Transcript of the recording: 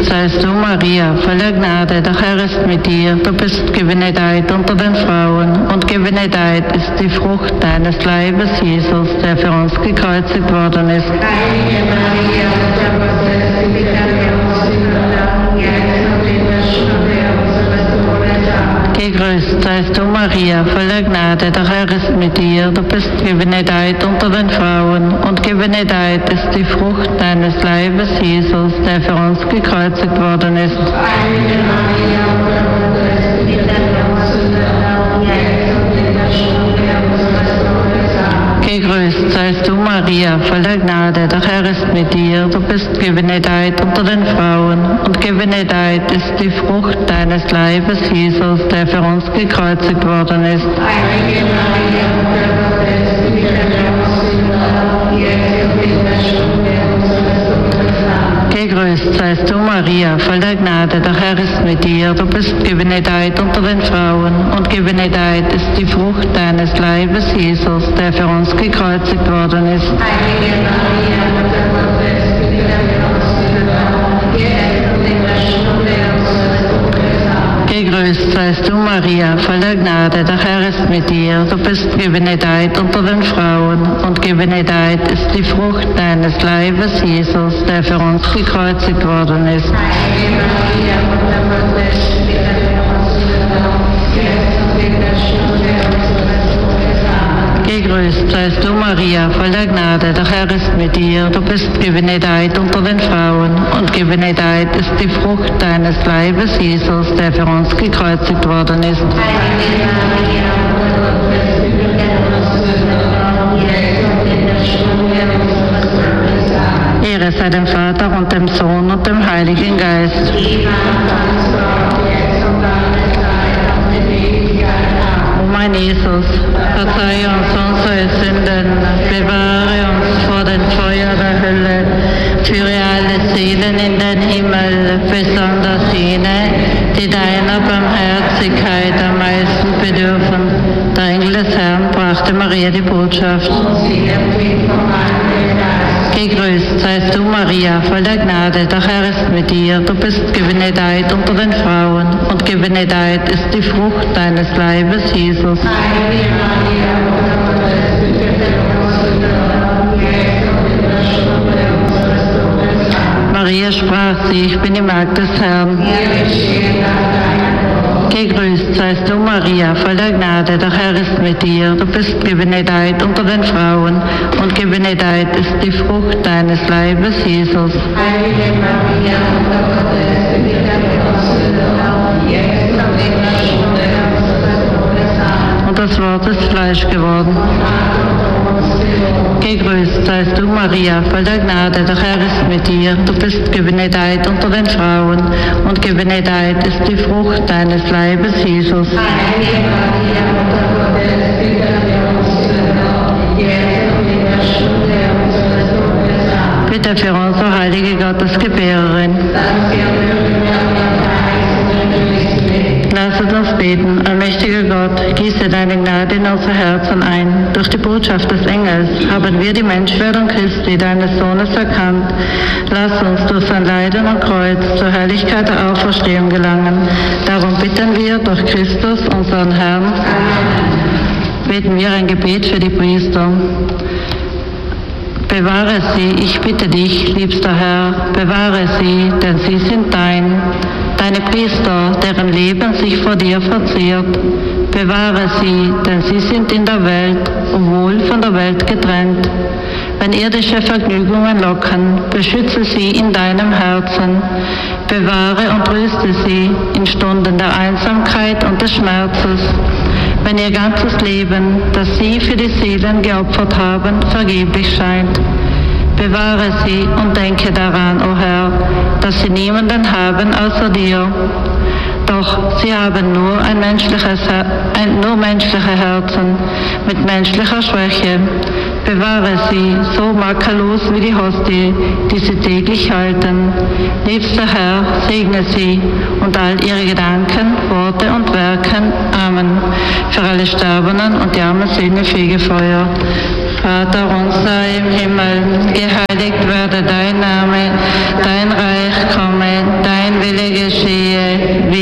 seist du, Maria, voller Gnade, der Herr ist mit dir. Du bist gebenedeit unter den Frauen und gebenedeit ist die Frucht deines Leibes, Jesus, der für uns gekreuzigt worden ist. Heilige Maria, Mutter Gottes, bitte für uns Sünder, jetzt und in der Stunde unseres Todes. Amen. Gegrüßt seist du, Maria, voller Gnade, der Herr ist mit dir. Du bist gebenedeit unter den Frauen und gebenedeit ist die Frucht deines Leibes, Jesus, der für uns gekreuzigt worden ist. Heilige Maria, Mutter Gottes, bitte für uns Sünder, jetzt und in der Stunde unseres Todes. Amen. Gegrüßt seist du, Maria, voller Gnade, der Herr ist mit dir. Du bist gebenedeit unter den Frauen und gebenedeit ist die Frucht deines Leibes, Jesus, der für uns gekreuzigt worden ist. Heilige Maria, Mutter Gottes, bitte für uns Sünder, jetzt und in der Stunde unseres Todes. Amen. Gegrüßt seist du, Maria, voller Gnade, der Herr ist mit dir. Du bist gebenedeit unter den Frauen und gebenedeit ist die Frucht deines Leibes, Jesus, der für uns gekreuzigt worden ist. Heilige Maria, Mutter Gottes, bitte für uns Sünder, jetzt und in der Stunde unseres Todes. Amen. Gegrüßt seist du, Maria, voller Gnade, der Herr ist mit dir. Du bist gebenedeit unter den Frauen und gebenedeit ist die Frucht deines Leibes, Jesus, der für uns gekreuzigt worden ist. Heilige Maria, Mutter Gottes, bitte für uns Sünder, jetzt und in der Stunde unseres Todes. Amen. Gegrüßt seist du, Maria, voller Gnade, der Herr ist mit dir. Du bist gebenedeit unter den Frauen und gebenedeit ist die Frucht deines Leibes, Jesus, der für uns gekreuzigt worden ist. Heilige Maria, Mutter Gottes, bitte für uns Sünder, jetzt und in der Stunde unseres Todes. Amen. Ehre sei dem Vater und dem Sohn und dem Heiligen Geist. Wie man ganz Gott, jetzt und alle Zeit und in Ewigkeit. Amen. O mein Jesus, verzeihe uns unsere Sünden, bewahre uns vor dem Feuer der Hölle, führe alle Seelen in den Himmel, besonders jene, die deiner Barmherzigkeit am meisten bedürfen. Der Engel des Herrn brachte Maria die Botschaft. Sie empfing vom Heiligen Geist. Gegrüßt seist du, Maria, voller Gnade, der Herr ist mit dir. Du bist gebenedeit unter den Frauen und gebenedeit ist die Frucht deines Leibes, Jesus. Heilige Maria, Mutter Gottes, bitte für uns Sünder, jetzt und in der Stunde unseres Todes. Amen. Maria sprach sie, ich bin die Magd des Herrn. Mir geschehe nach deinem Wort. Gegrüßt seist du, Maria, voller Gnade, der Herr ist mit dir. Du bist gebenedeit unter den Frauen und gebenedeit ist die Frucht deines Leibes, Jesus. Heilige Maria, Mutter Gottes, bitte für uns Sünder, jetzt und in der Stunde unseres Todes. Amen. Und das Wort ist Fleisch geworden. Gegrüßt seist du, Maria, voller Gnade, der Herr ist mit dir. Du bist gebenedeit unter den Frauen und gebenedeit ist die Frucht deines Leibes, Jesus. Heilige Maria, Mutter Gottes, bitte für uns Sünder, jetzt und in der Stunde unseres Todes. Amen. Bitte für uns, o heilige Gottesgebärerin. Dass wir mögen an dein ewiges Leben. Lasset uns beten, allmächtiger Gott, gieße deine Gnade in unser Herzen ein. Durch die Botschaft des Engels haben wir die Menschwerdung Christi, deines Sohnes, erkannt. Lass uns durch sein Leiden und Kreuz zur Herrlichkeit der Auferstehung gelangen. Darum bitten wir durch Christus, unseren Herrn. Beten wir ein Gebet für die Priester. Bewahre sie, ich bitte dich, liebster Herr, bewahre sie, denn sie sind dein. Deine Priester, deren Leben sich vor dir verzehrt, bewahre sie, denn sie sind in der Welt, obwohl von der Welt getrennt. Wenn irdische Vergnügungen locken, beschütze sie in deinem Herzen, bewahre und tröste sie in Stunden der Einsamkeit und des Schmerzes. Wenn ihr ganzes Leben, das sie für die Seelen geopfert haben, vergeblich scheint, bewahre sie und denke daran, o Herr, dass sie niemanden haben außer dir. Doch sie haben nur menschliche Herzen mit menschlicher Schwäche. Bewahre sie so makellos wie die Hostie, die sie täglich halten. Liebster Herr, segne sie und all ihre Gedanken, Worte und Werken. Amen. Für alle Sterbenden und die armen Seelen im Fegefeuer. Vater unser im Himmel, geheiligt werde dein Name.